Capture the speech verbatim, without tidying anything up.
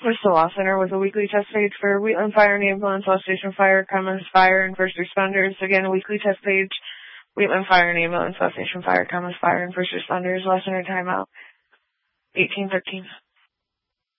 Bristol Law Center with a weekly test page for Wheatland Fire and Ambulance, Lost Station Fire, Cummins Fire, and First Responders. Again, a weekly test page, Wheatland Fire and Ambulance, Lost Station Fire, Cummins Fire, and First Responders. Law Center timeout, eighteen thirteen.